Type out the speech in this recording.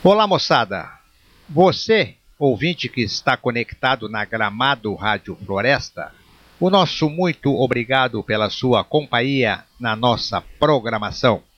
Olá, moçada! Você, ouvinte que está conectado na Gramado Rádio Floresta, o nosso muito obrigado pela sua companhia na nossa programação.